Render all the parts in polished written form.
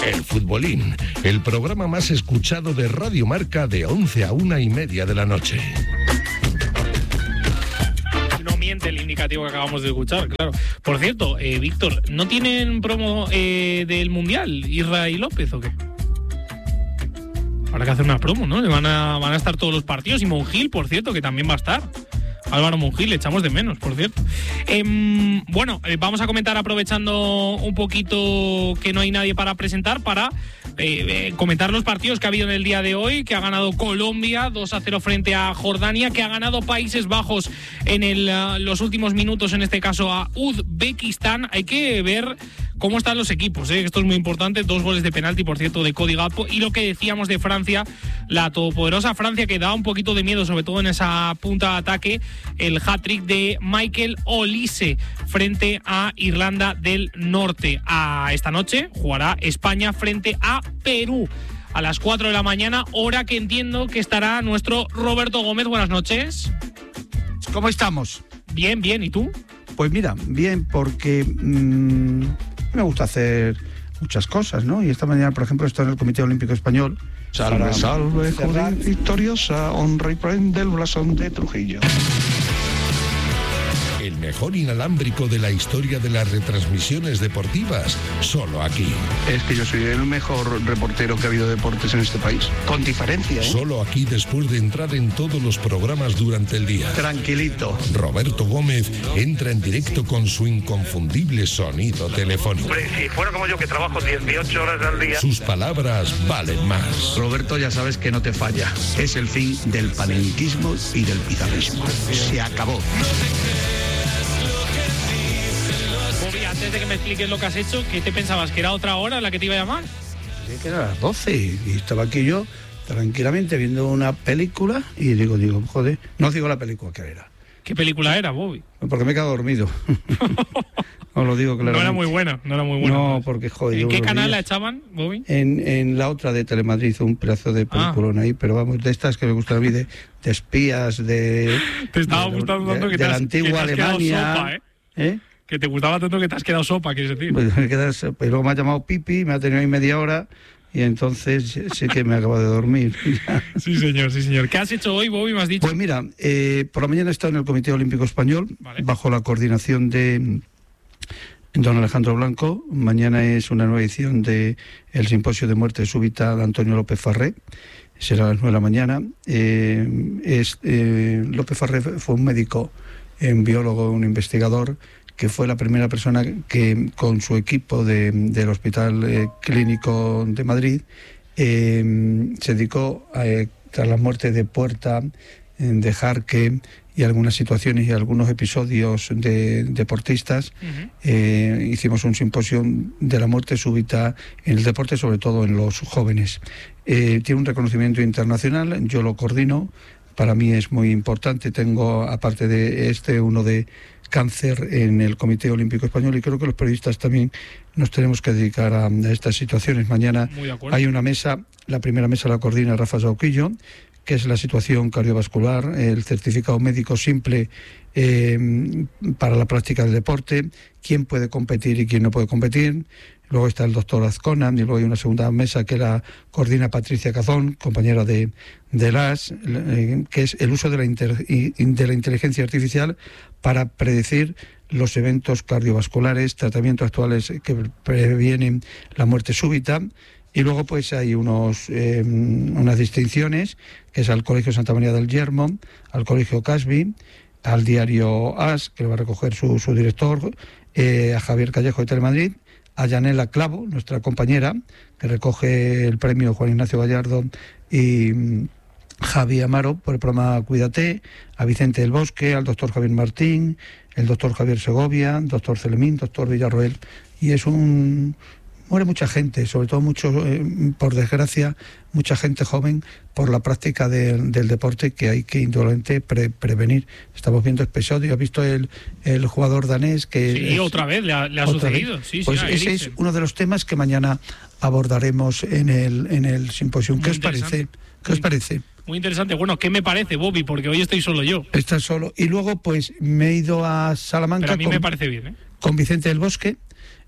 El Futbolín, el programa más escuchado de Radio Marca de 11 a 1:30 de la noche. No miente el indicativo que acabamos de escuchar, claro. Por cierto, Víctor, ¿no tienen promo del Mundial, Isra y López o qué? Habrá que hacer una promo, ¿no? Van a estar todos los partidos y Monjil, por cierto, que también va a estar. Álvaro Monjil, le echamos de menos, por cierto. Bueno, vamos a comentar, aprovechando un poquito que no hay nadie para presentar, para comentar los partidos que ha habido en el día de hoy, que ha ganado Colombia 2-0 frente a Jordania, que ha ganado Países Bajos en los últimos minutos, en este caso a Uzbekistán. Hay que ver cómo están los equipos, esto es muy importante. 2 goles de penalti, por cierto, de Cody Gakpo. Y lo que decíamos de Francia, la todopoderosa Francia, que da un poquito de miedo, sobre todo en esa punta de ataque. El hat-trick de Michael Olise frente a Irlanda del Norte. Esta noche jugará España frente a Perú a las 4 de la mañana, hora que entiendo que estará nuestro Roberto Gómez. Buenas noches. ¿Cómo estamos? Bien, bien. ¿Y tú? Pues mira, bien, porque me gusta hacer muchas cosas, ¿no? Y esta mañana, por ejemplo, estoy en el Comité Olímpico Español. Salve, salve, Judith victoriosa, honra y prende el blasón de Trujillo. El mejor inalámbrico de la historia de las retransmisiones deportivas, solo aquí. Es que yo soy el mejor reportero que ha habido de deportes en este país, con diferencia, ¿eh? Solo aquí, después de entrar en todos los programas durante el día. Tranquilito. Roberto Gómez entra en directo con su inconfundible sonido telefónico. Hombre, si fuera como yo, que trabajo 18 horas al día. Sus palabras valen más. Roberto, ya sabes que no te falla. Es el fin del panenquismo y del pizarrismo. Se acabó. Bobby, antes de que me expliques lo que has hecho, ¿qué te pensabas? ¿Que era otra hora la que te iba a llamar? Sí, que era las 12 y estaba aquí yo tranquilamente viendo una película y digo, joder, no digo la película que era. ¿Qué película era, Bobby? Porque me he quedado dormido. Os lo digo claramente. No era muy buena. No, porque joder. ¿En qué canal la echaban, Bobby? En la otra de Telemadrid, un pedazo de peliculón ahí, pero vamos, de estas que me gustan a mí, de espías, de... Te estaba gustando tanto que de la antigua Alemania. Sopa, ¿eh? Que te gustaba tanto que te has quedado sopa, quieres decir. Pues luego me ha llamado Pipi, me ha tenido ahí media hora y entonces sí que me he acabado de dormir. Sí, señor. ¿Qué has hecho hoy, Bobby, me has dicho? Pues mira, por la mañana he estado en el Comité Olímpico Español, vale, bajo la coordinación de don Alejandro Blanco. Mañana es una nueva edición de el simposio de muerte súbita de Antonio López Farré. Será a las 9 de la mañana. López Farré fue un médico, un biólogo, un investigador, que fue la primera persona que con su equipo del Hospital Clínico de Madrid se dedicó tras la muerte de Puerta, de Jarque y algunas situaciones y algunos episodios de deportistas. Hicimos un simposio de la muerte súbita en el deporte, sobre todo en los jóvenes. Tiene un reconocimiento internacional, yo lo coordino. Para mí es muy importante. Tengo, aparte de uno de cáncer en el Comité Olímpico Español, y creo que los periodistas también nos tenemos que dedicar a estas situaciones. Mañana hay una mesa, la primera mesa la coordina Rafa Sauquillo, que es la situación cardiovascular, el certificado médico simple para la práctica del deporte, quién puede competir y quién no puede competir. Luego está el doctor Azcona, y luego hay una segunda mesa que la coordina Patricia Cazón, compañera de LAS, que es el uso de la inteligencia artificial para predecir los eventos cardiovasculares, tratamientos actuales que previenen la muerte súbita. Y luego pues hay unas distinciones, que es al Colegio Santa María del Yermo, al Colegio Casby, al diario AS, que lo va a recoger su director, a Javier Callejo de Telemadrid, a Yanela Clavo, nuestra compañera, que recoge el premio Juan Ignacio Gallardo, y Javi Amaro por el programa Cuídate, a Vicente del Bosque, al doctor Javier Martín, el doctor Javier Segovia, doctor Celemín, doctor Villarroel. Y muere mucha gente, sobre todo por desgracia, mucha gente joven por la práctica del deporte, que hay que indudablemente prevenir. Estamos viendo episodios, ¿has visto el jugador danés que... Sí, otra vez le ha sucedido. Sí, pues ese es uno de los temas que mañana abordaremos en el simposio. ¿Qué os parece? Muy interesante. Bueno, ¿qué me parece, Bobby? Porque hoy estoy solo yo. Estás solo. Y luego pues me he ido a Salamanca. Pero a mí me parece bien, con Vicente del Bosque.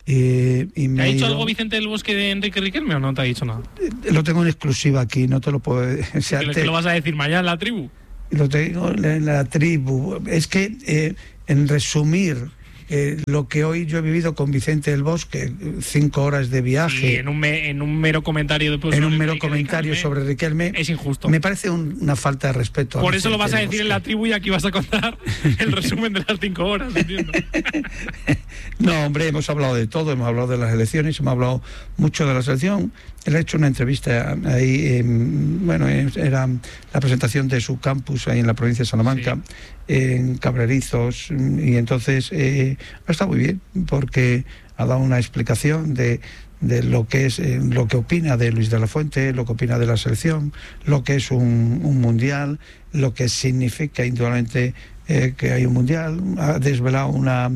Y ¿Te ha dicho algo Vicente del Bosque de Enrique Riquelme o no te ha dicho nada? Lo tengo en exclusiva aquí, no te lo puedo... O sea, ¿Que lo vas a decir mañana en la tribu? Lo tengo en la tribu. Es que, en resumir, lo que hoy yo he vivido con Vicente del Bosque, 5 horas de viaje... Sí, en un mero comentario sobre Riquelme... Es injusto. Me parece una falta de respeto. Por eso lo vas a decir en la tribu y aquí vas a contar el resumen de las 5 horas, entiendo. No, hombre, hemos hablado de todo, hemos hablado de las elecciones, hemos hablado mucho de la selección. Él ha hecho una entrevista ahí, era la presentación de su campus ahí en la provincia de Salamanca, sí, en Cabrerizos, y entonces está muy bien, porque ha dado una explicación de lo que es, lo que opina de Luis de la Fuente, lo que opina de la selección, lo que es un mundial, lo que significa indudablemente que hay un mundial. Ha desvelado una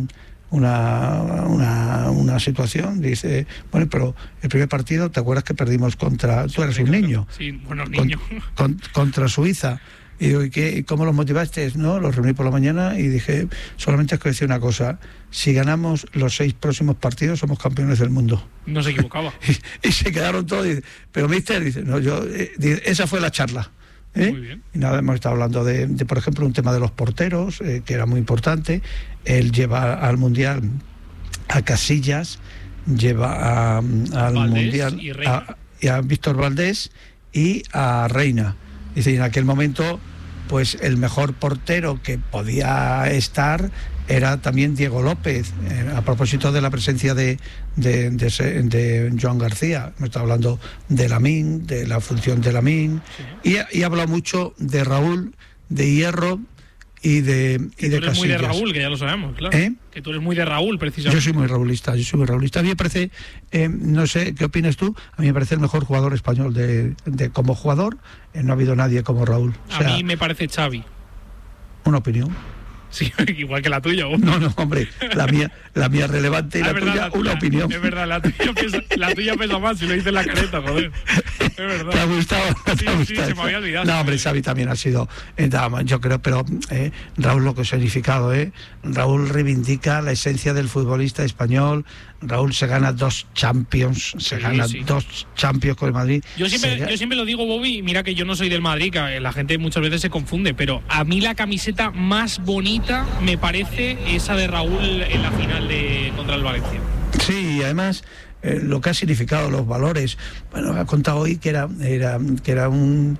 situación, dice, bueno, pero el primer partido, ¿te acuerdas que perdimos contra, tú eres un niño? Sí, bueno, niño. Contra Suiza. Y digo, ¿y cómo los motivaste? No, los reuní por la mañana y dije, solamente es que decir una cosa, si ganamos los 6 próximos partidos somos campeones del mundo. No se equivocaba. y se quedaron todos, pero mister, dice, no, esa fue la charla. Muy bien. Y nada, hemos estado hablando de, por ejemplo, un tema de los porteros, que era muy importante. Él lleva al Mundial a Casillas, lleva al Mundial y a Víctor Valdés y a Reina. Dice, y en aquel momento, pues el mejor portero que podía estar era también Diego López, a propósito de la presencia de Joan García. Me está hablando de Lamine, de la función de Lamine, sí, y ha hablado mucho de Raúl, de Hierro y de Casillas. Muy de Raúl, que ya lo sabemos, claro. Que tú eres muy de Raúl, precisamente. Yo soy muy raulista. A mí me parece, no sé, ¿qué opinas tú? A mí me parece el mejor jugador español como jugador. No ha habido nadie como Raúl. A mí me parece Xavi. Una opinión. Sí, igual que la tuya. ¿O? No, hombre, la mía es relevante y la tuya una opinión. Es verdad, la tuya pesa más si lo dices en la careta, joder. Es verdad. ¿Te ha gustado? Sí, se me había olvidado. No, hombre, Xavi también ha sido, yo creo, pero Raúl lo que ha significado, Raúl reivindica la esencia del futbolista español. Raúl se gana 2 Champions, dos Champions con el Madrid. Yo siempre lo digo, Bobby, mira que yo no soy del Madrid, que la gente muchas veces se confunde, pero a mí la camiseta más bonita me parece esa de Raúl en la final contra el Valencia. Sí, y además lo que ha significado, los valores. Bueno, ha contado hoy que era un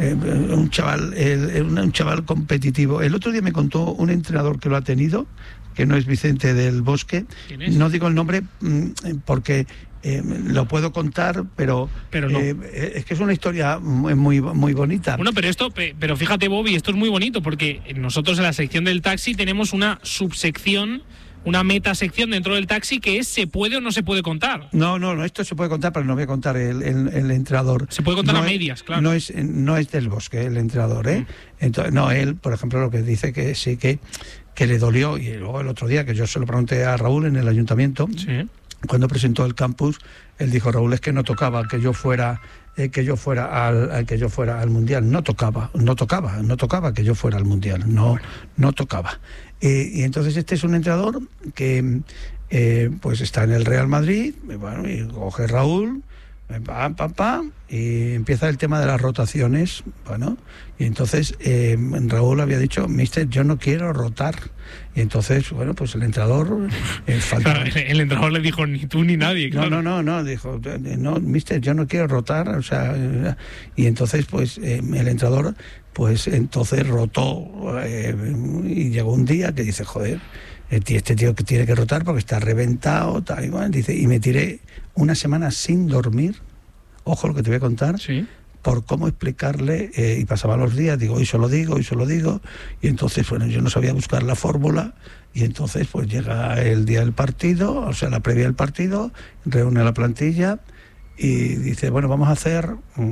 chaval competitivo. El otro día me contó un entrenador que lo ha tenido, que no es Vicente del Bosque. ¿Quién es? No digo el nombre porque lo puedo contar, pero no. Es que es una historia muy bonita. Bueno, pero fíjate, Bobby, esto es muy bonito porque nosotros en la sección del taxi tenemos una subsección, una metasección dentro del taxi que es ¿se puede o no se puede contar? No, esto se puede contar, pero no voy a contar el entrenador. Se puede contar a medias, claro. No es del Bosque el entrenador, Entonces, no, él, por ejemplo, lo que dice que sí que le dolió, y luego el otro día que yo se lo pregunté a Raúl en el ayuntamiento, sí, cuando presentó el campus, él dijo, Raúl, es que no tocaba que yo fuera al mundial, no tocaba que yo fuera al mundial, no tocaba. Y entonces este es un entrenador que pues está en el Real Madrid, bueno, y coge Raúl, y empieza el tema de las rotaciones, bueno, y entonces Raúl había dicho, mister, yo no quiero rotar, y entonces, bueno, pues el entrenador claro, el entrenador le dijo, ni tú ni nadie, claro. No, dijo, no, mister, yo no quiero rotar, o sea, y entonces pues el entrenador pues entonces rotó, y llegó un día que dice, joder, este tío que tiene que rotar porque está reventado, tal, igual, dice, y me tiré una semana sin dormir, ojo lo que te voy a contar, ¿sí?, por cómo explicarle, y pasaban los días, digo, hoy se lo digo, y entonces, bueno, yo no sabía buscar la fórmula, y entonces pues llega el día del partido, o sea, la previa del partido, reúne a la plantilla, y dice, bueno, vamos a hacer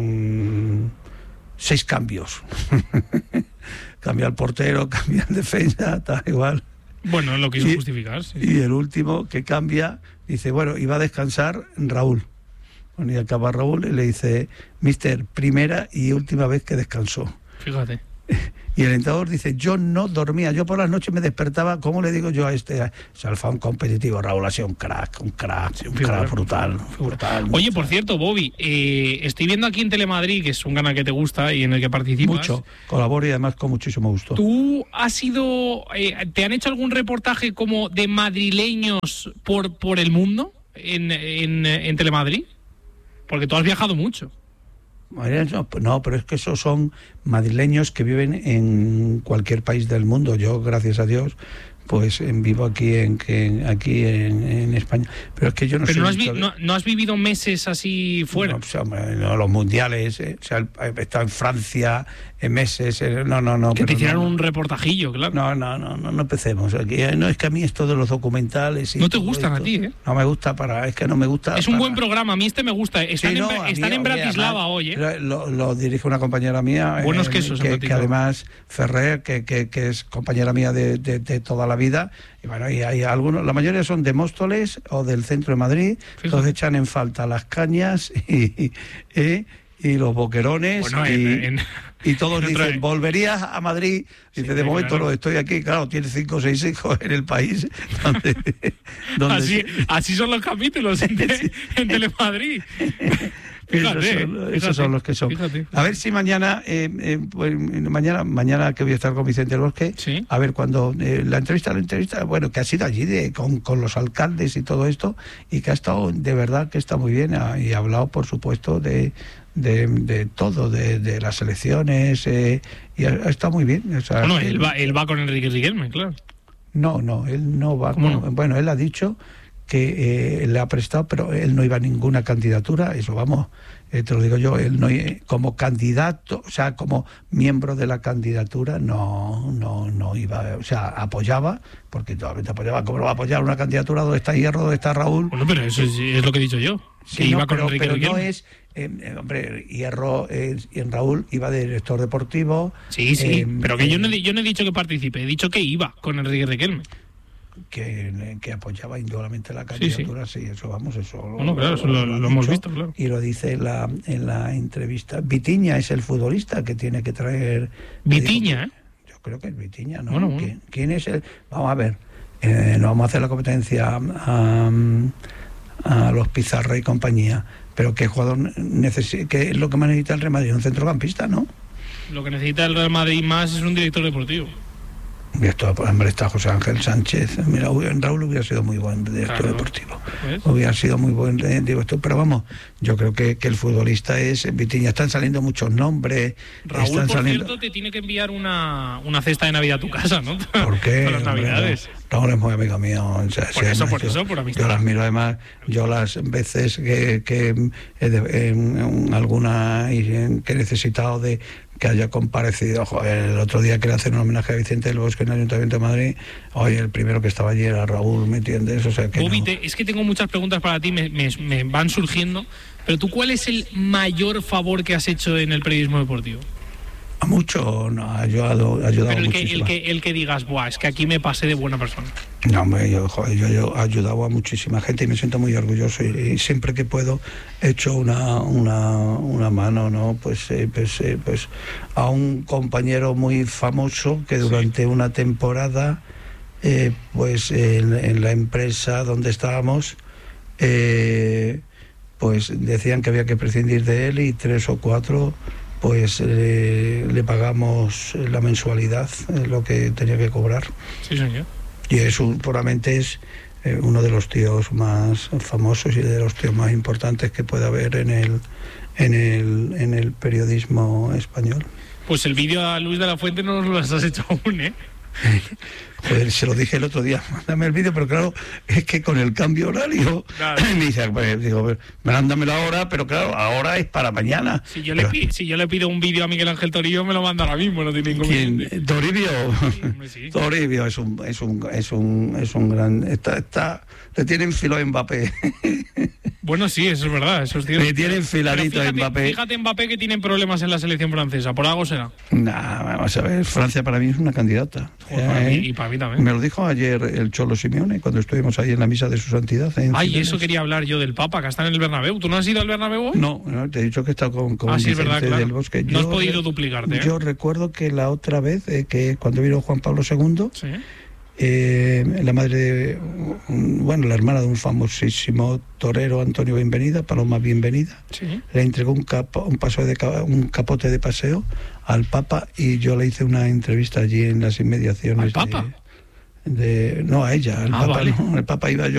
6 cambios. Cambia el portero, cambia el defensa, tal, igual. Bueno, lo quiso justificar, sí. Y el último que cambia, dice, bueno, iba a descansar Raúl. Bueno, y acaba Raúl y le dice, mister, primera y última vez que descansó. Fíjate. Y el entrenador dice, yo no dormía, yo por las noches me despertaba, ¿cómo le digo yo a este Salfán competitivo? Raúl ha sido un crack brutal. Oye, por cierto, Bobby, estoy viendo aquí en Telemadrid, que es un canal que te gusta y en el que participas. Mucho, colaboro y además con muchísimo gusto. ¿Tú has sido, te han hecho algún reportaje como de madrileños por el mundo en Telemadrid? Porque tú has viajado mucho. No, pero es que esos son madrileños que viven en cualquier país del mundo. Yo, gracias a Dios, pues vivo aquí en España. Pero es que yo no pero soy... no has vivido meses así fuera. No, los mundiales, he estado en Francia meses, no. Que te hicieron un reportajillo, claro. No empecemos aquí. No, es que a mí esto de los documentales... No te gustan a ti, ¿eh? No me gusta es que no me gusta... Es un buen programa, a mí me gusta. Están en Bratislava hoy, ¿eh? Lo dirige una compañera mía. Buenos quesos. Que además, Ferrer, que es compañera mía de toda la vida. Y bueno, y hay algunos, la mayoría son de Móstoles o del centro de Madrid. Fíjate. Entonces echan en falta las cañas y los boquerones. Bueno, y todos dicen, ¿volverías a Madrid? Dice, sí, de momento no, estoy aquí. Claro, tiene 5 o 6 hijos en el país. Así son los capítulos en Telemadrid. Esos son los que son. Fíjate. A ver si mañana, pues mañana que voy a estar con Vicente del Bosque, ¿sí? A ver cuando la entrevista, bueno, que ha sido allí con los alcaldes y todo esto, y que ha estado, de verdad que está muy bien, y ha hablado, por supuesto, de todo, de las elecciones, y ha estado muy bien. O sea, bueno, él va con Enrique Riquelme, claro. No, él no va con... No? Bueno, él ha dicho que le ha prestado, pero él no iba a ninguna candidatura, eso vamos, te lo digo yo, él no como candidato, o sea, como miembro de la candidatura, no iba, o sea, apoyaba, porque totalmente apoyaba. ¿Cómo lo va a apoyar una candidatura? ¿Dónde está Hierro? ¿Dónde está Raúl? Bueno, pero eso es lo que he dicho yo, que sí, iba con Enrique pero Riquelme. No es... hombre, Hierro y en Raúl iba de director deportivo. Sí, pero que yo no he dicho que participe, he dicho que iba con Enrique Riquelme. Que apoyaba indudablemente la candidatura, sí, eso vamos, eso. Bueno, claro, eso lo hemos visto, claro. Y lo dice en la entrevista. Vitiña es el futbolista que tiene que traer. Vitiña, ¿eh? Yo creo que es Vitiña, ¿no? Bueno. ¿Quién es el? Vamos a ver. No vamos a hacer la competencia a los Pizarro y compañía, pero ¿qué jugador qué es lo que más necesita el Real Madrid? Un centrocampista, ¿no? Lo que necesita el Real Madrid más es un director deportivo. Está José Ángel Sánchez. Mira, Raúl hubiera sido muy buen director deportivo. ¿Ves? Hubiera sido muy buen director, pero vamos, yo creo que el futbolista es Vitiña. Están saliendo muchos nombres. Raúl, por cierto, te tiene que enviar una cesta de Navidad a tu casa, ¿no? ¿Por qué? Para las Navidades. Raúl es muy amigo mío. O sea, por eso, por amistad. Yo las miro, además, yo las veces que alguna que he necesitado de que haya comparecido, el otro día quería hacer un homenaje a Vicente del Bosque en el Ayuntamiento de Madrid, hoy el primero que estaba allí era Raúl, ¿me entiendes? O sea que Bobby, es que tengo muchas preguntas para ti, me van surgiendo, pero tú, ¿cuál es el mayor favor que has hecho en el periodismo deportivo? A mucho, no, ha ayudado muchísimo. El que digas, buah, es que aquí me pasé de buena persona. No, hombre, yo he ayudado a muchísima gente y me siento muy orgulloso y siempre que puedo he hecho una mano, ¿no? Pues a un compañero muy famoso que durante una temporada, pues en la empresa donde estábamos, pues decían que había que prescindir de él y 3 o 4 pues le pagamos la mensualidad, lo que tenía que cobrar. Sí, señor. Y eso puramente es uno de los tíos más famosos y de los tíos más importantes que puede haber en el periodismo español. Pues el vídeo a Luis de la Fuente no nos lo has hecho aún, ¿eh? Joder, se lo dije el otro día, mándame el vídeo, pero claro, es que con el cambio horario, claro. Me dice, pues, digo, mándamelo ahora, pero claro, ahora es para mañana. Si yo le pido un vídeo a Miguel Ángel Toribio, me lo manda ahora mismo, no tiene ningún problema. ¿Quién? ¿Toribio? Sí. Toribio es un gran... le tienen filo a Mbappé. Bueno, sí, eso es verdad, eso es cierto. Le tienen filadito a Mbappé. Fíjate Mbappé que tienen problemas en la selección francesa, por algo será. Nah, vamos a ver, Francia para mí es una candidata. Y para a mí también. Me lo dijo ayer el Cholo Simeone cuando estuvimos ahí en la misa de su santidad. Ay, eso quería hablar yo del Papa, que está en el Bernabéu. ¿Tú no has ido al Bernabéu hoy? No, te he dicho que he estado con sí, es verdad, claro. del Bosque. No has podido duplicarte, ¿eh? Yo recuerdo que la otra vez, que cuando vino Juan Pablo II, Sí. la madre de, la hermana de un famosísimo torero, Antonio Bienvenida, Paloma Bienvenida, Sí. le entregó un capote de paseo al Papa, y yo le hice una entrevista allí en las inmediaciones. ¿Al Papa? No, a ella, el Papa vale. no, el Papa iba yo